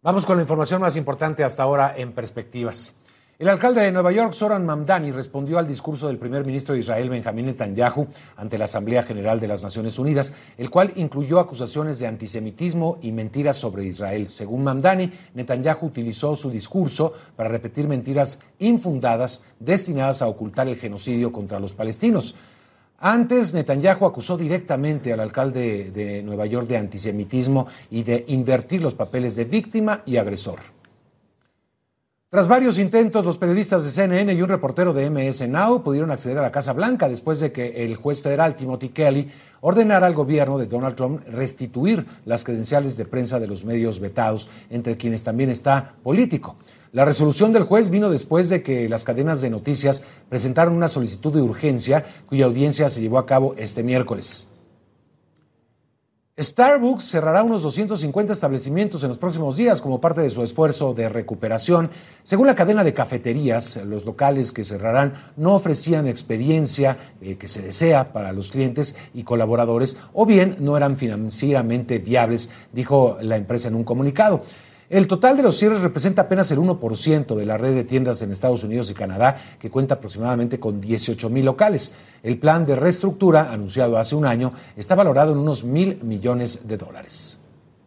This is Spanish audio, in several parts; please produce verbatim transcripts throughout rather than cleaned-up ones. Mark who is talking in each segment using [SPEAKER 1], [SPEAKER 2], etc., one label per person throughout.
[SPEAKER 1] Vamos con la información más importante hasta ahora en Perspectivas. El alcalde de Nueva York, Zohran Mamdani, respondió al discurso del primer ministro de Israel, Benjamín Netanyahu, ante la Asamblea General de las Naciones Unidas, el cual incluyó acusaciones de antisemitismo y mentiras sobre Israel. Según Mamdani, Netanyahu utilizó su discurso para repetir mentiras infundadas destinadas a ocultar el genocidio contra los palestinos. Antes, Netanyahu acusó directamente al alcalde de Nueva York de antisemitismo y de invertir los papeles de víctima y agresor. Tras varios intentos, los periodistas de C N N y un reportero de M S Now pudieron acceder a la Casa Blanca después de que el juez federal Timothy Kelly ordenara al gobierno de Donald Trump restituir las credenciales de prensa de los medios vetados, entre quienes también está Político. La resolución del juez vino después de que las cadenas de noticias presentaron una solicitud de urgencia cuya audiencia se llevó a cabo este miércoles. Starbucks cerrará unos doscientos cincuenta establecimientos en los próximos días como parte de su esfuerzo de recuperación. Según la cadena de cafeterías, los locales que cerrarán no ofrecían experiencia eh, que se desea para los clientes y colaboradores, o bien no eran financieramente viables, dijo la empresa en un comunicado. El total de los cierres representa apenas el uno por ciento de la red de tiendas en Estados Unidos y Canadá, que cuenta aproximadamente con dieciocho mil locales. El plan de reestructura, anunciado hace un año, está valorado en unos mil millones de dólares.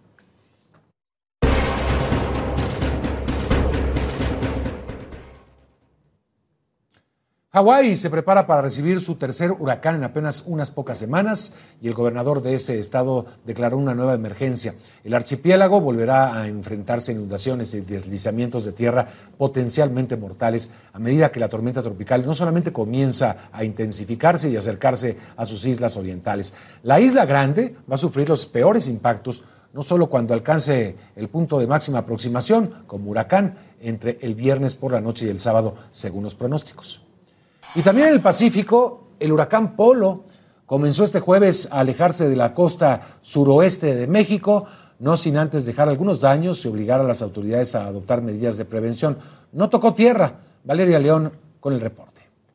[SPEAKER 1] Hawái se prepara para recibir su tercer huracán en apenas unas pocas semanas y el gobernador de ese estado declaró una nueva emergencia. El archipiélago volverá a enfrentarse a inundaciones y deslizamientos de tierra potencialmente mortales a medida que la tormenta tropical no solamente comienza a intensificarse y acercarse a sus islas orientales. La Isla Grande va a sufrir los peores impactos, no solo cuando alcance el punto de máxima aproximación como huracán entre el viernes por la noche y el sábado, según los pronósticos. Y también en el Pacífico, el huracán Polo comenzó este jueves a alejarse de la costa suroeste de México, no sin antes dejar algunos daños y obligar a las autoridades a adoptar medidas de prevención. No tocó tierra. Valeria León con el reporte.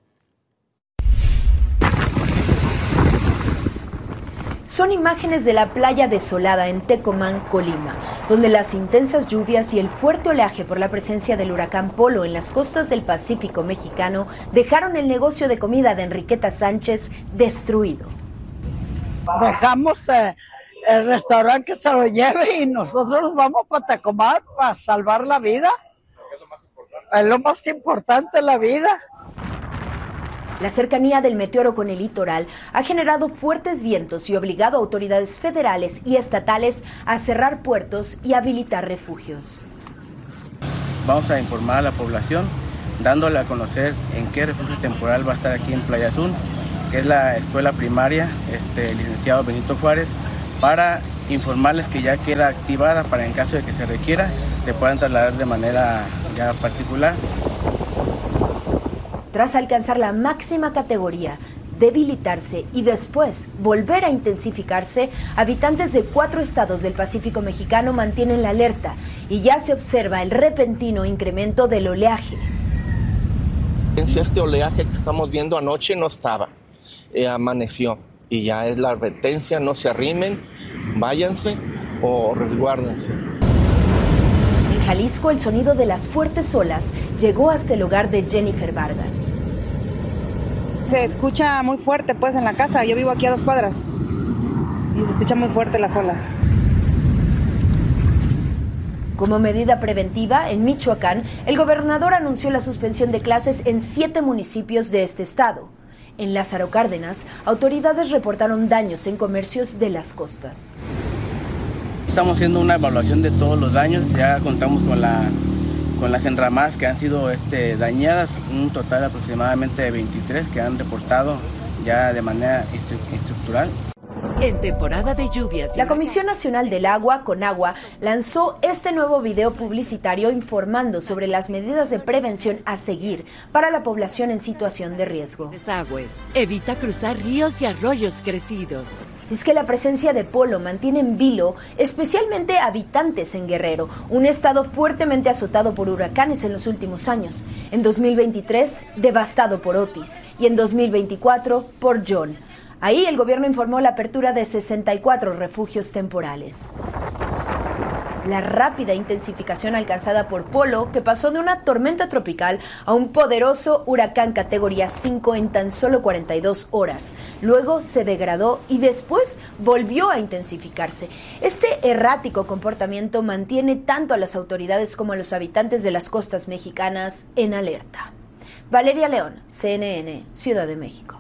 [SPEAKER 2] Son imágenes de la playa desolada en Tecomán, Colima, donde las intensas lluvias y el fuerte oleaje por la presencia del huracán Polo en las costas del Pacífico mexicano dejaron el negocio de comida de Enriqueta Sánchez destruido.
[SPEAKER 3] Dejamos eh, el restaurante que se lo lleve y nosotros nos vamos para Tecomán para salvar la vida. ¿Es lo más importante? Es lo más importante, la vida.
[SPEAKER 2] La cercanía del meteoro con el litoral ha generado fuertes vientos y obligado a autoridades federales y estatales a cerrar puertos y habilitar refugios.
[SPEAKER 4] Vamos a informar a la población, dándole a conocer en qué refugio temporal va a estar aquí en Playa Azul, que es la escuela primaria, este, licenciado Benito Juárez, para informarles que ya queda activada para en caso de que se requiera, se puedan trasladar de manera ya particular.
[SPEAKER 2] Tras alcanzar la máxima categoría, debilitarse y después volver a intensificarse, habitantes de cuatro estados del Pacífico mexicano mantienen la alerta y ya se observa el repentino incremento del oleaje.
[SPEAKER 5] Este oleaje que estamos viendo anoche no estaba, eh, amaneció y ya es la advertencia, no se arrimen, váyanse o resguárdense.
[SPEAKER 2] En Jalisco, el sonido de las fuertes olas llegó hasta el hogar de Jennifer Vargas.
[SPEAKER 6] Se escucha muy fuerte pues en la casa, yo vivo aquí a dos cuadras y se escucha muy fuerte las olas.
[SPEAKER 2] Como medida preventiva, en Michoacán, el gobernador anunció la suspensión de clases en siete municipios de este estado. En Lázaro Cárdenas, autoridades reportaron daños en comercios de las costas.
[SPEAKER 4] Estamos haciendo una evaluación de todos los daños, ya contamos con la con las enramadas que han sido este, dañadas, un total aproximadamente de veintitrés que han reportado ya de manera estructural.
[SPEAKER 2] En temporada de lluvias, la Comisión Nacional del Agua, Conagua, lanzó este nuevo video publicitario informando sobre las medidas de prevención a seguir para la población en situación de riesgo.
[SPEAKER 7] Desagües. Evita cruzar ríos y arroyos crecidos.
[SPEAKER 2] Es que la presencia de Polo mantiene en vilo especialmente habitantes en Guerrero, un estado fuertemente azotado por huracanes en los últimos años. En dos mil veintitrés, devastado por Otis, y en dos mil veinticuatro por John. Ahí el gobierno informó la apertura de sesenta y cuatro refugios temporales. la rápida intensificación alcanzada por Polo, que pasó de una tormenta tropical a un poderoso huracán categoría cinco en tan solo cuarenta y dos horas. Luego se degradó y después volvió a intensificarse. Este errático comportamiento mantiene tanto a las autoridades como a los habitantes de las costas mexicanas en alerta. Valeria León, C N N, Ciudad de México.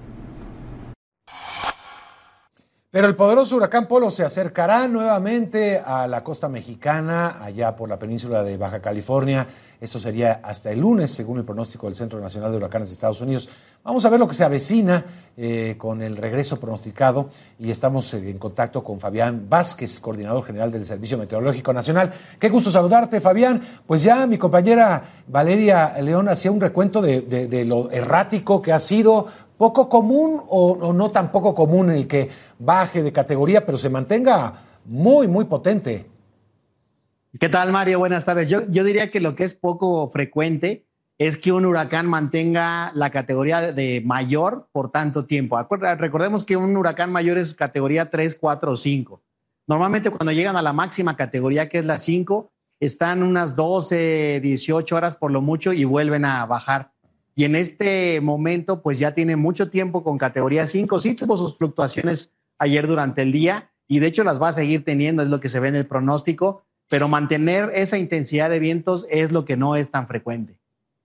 [SPEAKER 1] Pero el poderoso huracán Polo se acercará nuevamente a la costa mexicana, allá por la península de Baja California. Eso sería hasta el lunes, según el pronóstico del Centro Nacional de Huracanes de Estados Unidos. Vamos a ver lo que se avecina eh, con el regreso pronosticado y estamos eh, en contacto con Fabián Vázquez, coordinador general del Servicio Meteorológico Nacional. Qué gusto saludarte, Fabián. Pues ya mi compañera Valeria León hacía un recuento de, de, de lo errático que ha sido, poco común o, o no tan poco común el que baje de categoría, pero se mantenga muy, muy potente.
[SPEAKER 8] ¿Qué tal, Mario? Buenas tardes. Yo, yo diría que lo que es poco frecuente es que un huracán mantenga la categoría de mayor por tanto tiempo. Recordemos que un huracán mayor es categoría tres, cuatro o cinco. Normalmente cuando llegan a la máxima categoría, que es la cinco, están unas doce, dieciocho horas por lo mucho y vuelven a bajar. Y en este momento, pues ya tiene mucho tiempo con categoría cinco. Sí tuvo sus fluctuaciones ayer durante el día y de hecho las va a seguir teniendo, es lo que se ve en el pronóstico, pero mantener esa intensidad de vientos es lo que no es tan frecuente.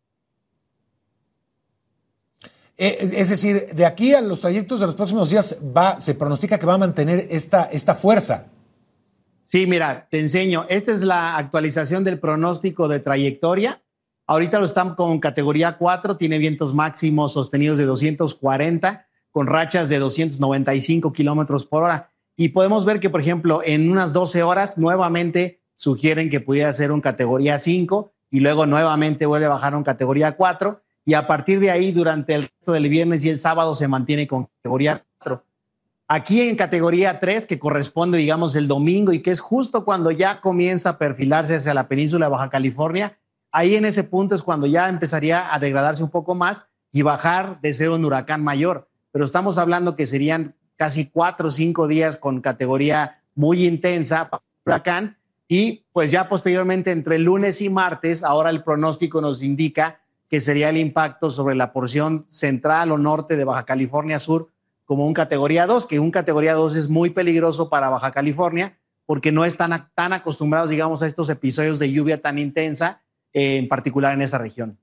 [SPEAKER 1] Eh, es decir, de aquí a los trayectos de los próximos días va, se pronostica que va a mantener esta, esta fuerza.
[SPEAKER 8] Sí, mira, te enseño. Esta es la actualización del pronóstico de trayectoria. Ahorita lo están con categoría cuatro, tiene vientos máximos sostenidos de doscientos cuarenta, con rachas de doscientos noventa y cinco kilómetros por hora. Y podemos ver que, por ejemplo, en unas doce horas nuevamente sugieren que pudiera ser un categoría cinco y luego nuevamente vuelve a bajar a un categoría cuatro. Y a partir de ahí, durante el resto del viernes y el sábado, se mantiene con categoría cuatro. Aquí en categoría tres, que corresponde, digamos, el domingo y que es justo cuando ya comienza a perfilarse hacia la península de Baja California, ahí en ese punto es cuando ya empezaría a degradarse un poco más y bajar de ser un huracán mayor. Pero estamos hablando que serían casi cuatro o cinco días con categoría muy intensa para el huracán. Y pues ya posteriormente entre lunes y martes, ahora el pronóstico nos indica que sería el impacto sobre la porción central o norte de Baja California Sur como un categoría dos, que un categoría dos es muy peligroso para Baja California porque no están tan acostumbrados, digamos, a estos episodios de lluvia tan intensa, en particular en esa región.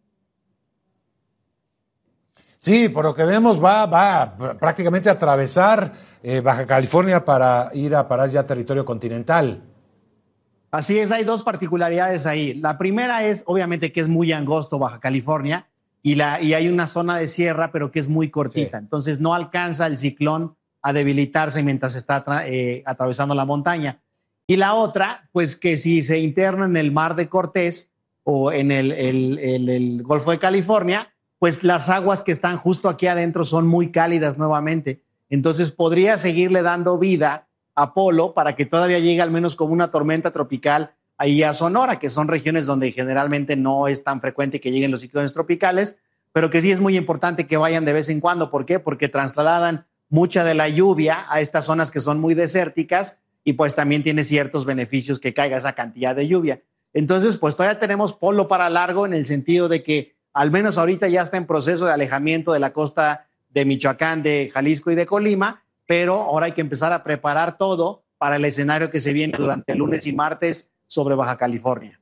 [SPEAKER 1] Sí, por lo que vemos va, va prácticamente a atravesar eh, Baja California para ir a parar ya territorio continental.
[SPEAKER 8] Así es, hay dos particularidades ahí. La primera es, obviamente, que es muy angosto Baja California y, la, y hay una zona de sierra, pero que es muy cortita. Sí. Entonces no alcanza el ciclón a debilitarse mientras está eh, atravesando la montaña. Y la otra, pues que si se interna en el Mar de Cortés o en el, el, el, el Golfo de California, pues las aguas que están justo aquí adentro son muy cálidas nuevamente. Entonces podría seguirle dando vida a Polo para que todavía llegue al menos como una tormenta tropical ahí a Sonora, que son regiones donde generalmente no es tan frecuente que lleguen los ciclones tropicales, pero que sí es muy importante que vayan de vez en cuando. ¿Por qué? Porque trasladan mucha de la lluvia a estas zonas que son muy desérticas y pues también tiene ciertos beneficios que caiga esa cantidad de lluvia. Entonces, pues todavía tenemos Polo para largo en el sentido de que al menos ahorita ya está en proceso de alejamiento de la costa de Michoacán, de Jalisco y de Colima, pero ahora hay que empezar a preparar todo para el escenario que se viene durante el lunes y martes sobre Baja California.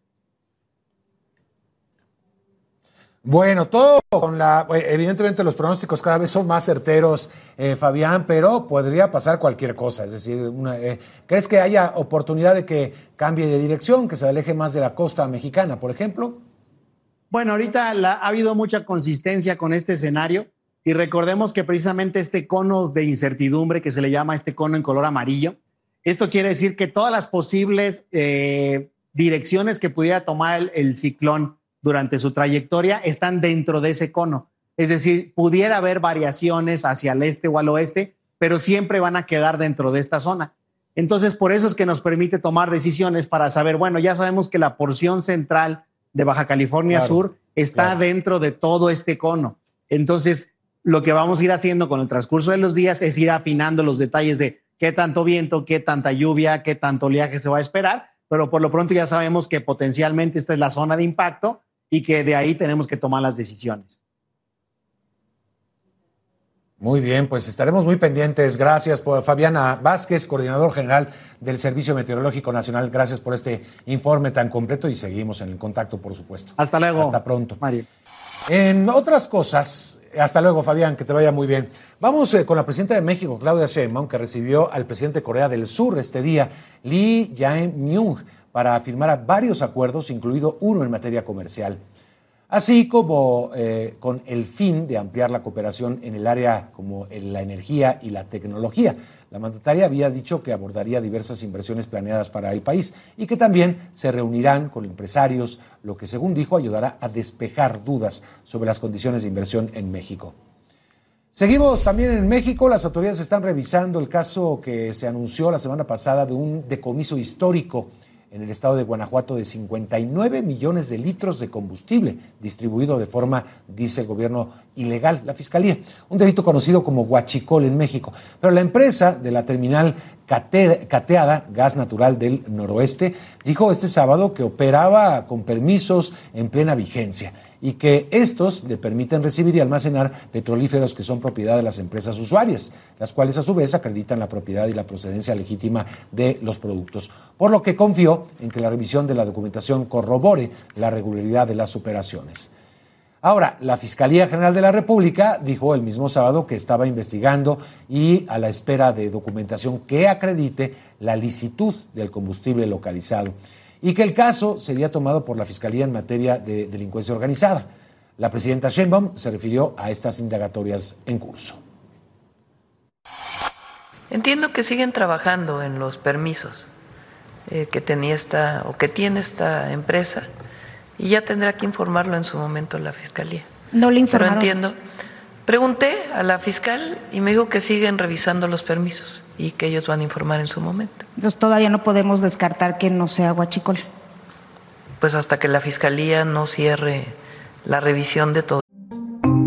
[SPEAKER 1] Bueno, todo con la... Evidentemente los pronósticos cada vez son más certeros, eh, Fabián, pero podría pasar cualquier cosa. Es decir, una, eh, ¿crees que haya oportunidad de que cambie de dirección, que se aleje más de la costa mexicana, por ejemplo?
[SPEAKER 8] Bueno, ahorita la, ha habido mucha consistencia con este escenario y recordemos que precisamente este cono de incertidumbre, que se le llama este cono en color amarillo, esto quiere decir que todas las posibles eh, direcciones que pudiera tomar el, el ciclón durante su trayectoria están dentro de ese cono. Es decir, pudiera haber variaciones hacia el este o al oeste, pero siempre van a quedar dentro de esta zona. Entonces, por eso es que nos permite tomar decisiones para saber, bueno, ya sabemos que la porción central de Baja California claro, Sur está claro. dentro de todo este cono. Entonces, lo que vamos a ir haciendo con el transcurso de los días es ir afinando los detalles de qué tanto viento, qué tanta lluvia, qué tanto oleaje se va a esperar, pero por lo pronto ya sabemos que potencialmente esta es la zona de impacto y que de ahí tenemos que tomar las decisiones.
[SPEAKER 1] Muy bien, pues estaremos muy pendientes. Gracias por Fabiana Vázquez, coordinador general del Servicio Meteorológico Nacional. Gracias por este informe tan completo y seguimos en el contacto, por supuesto.
[SPEAKER 8] Hasta luego.
[SPEAKER 1] Hasta pronto.
[SPEAKER 8] Mario.
[SPEAKER 1] En otras cosas, hasta luego, Fabián, que te vaya muy bien. Vamos eh, con la presidenta de México, Claudia Sheinbaum, que recibió al presidente de Corea del Sur este día, Lee Jae-myung, para firmar varios acuerdos, incluido uno en materia comercial. Así como eh, con el fin de ampliar la cooperación en el área como en la energía y la tecnología. La mandataria había dicho que abordaría diversas inversiones planeadas para el país y que también se reunirán con empresarios, lo que según dijo ayudará a despejar dudas sobre las condiciones de inversión en México. Seguimos también en México. Las autoridades están revisando el caso que se anunció la semana pasada de un decomiso histórico en el estado de Guanajuato de cincuenta y nueve millones de litros de combustible distribuido de forma, dice el gobierno, ilegal, la Fiscalía, un delito conocido como huachicol en México. Pero la empresa de la terminal Cate, Cateada, Gas Natural del Noroeste, dijo este sábado que operaba con permisos en plena vigencia y que estos le permiten recibir y almacenar petrolíferos que son propiedad de las empresas usuarias, las cuales a su vez acreditan la propiedad y la procedencia legítima de los productos, por lo que confió en que la revisión de la documentación corrobore la regularidad de las operaciones. Ahora, la Fiscalía General de la República dijo el mismo sábado que estaba investigando y a la espera de documentación que acredite la licitud del combustible localizado y que el caso sería tomado por la Fiscalía en materia de delincuencia organizada. La presidenta Sheinbaum se refirió a estas indagatorias en curso.
[SPEAKER 9] Entiendo que siguen trabajando en los permisos eh, que tenía esta o que tiene esta empresa y ya tendrá que informarlo en su momento la Fiscalía.
[SPEAKER 10] No le informaron.
[SPEAKER 9] Pero entiendo. Pregunté a la fiscal y me dijo que siguen revisando los permisos y que ellos van a informar en su momento.
[SPEAKER 10] Entonces todavía no podemos descartar que no sea huachicol.
[SPEAKER 9] Pues hasta que la Fiscalía no cierre la revisión de todo.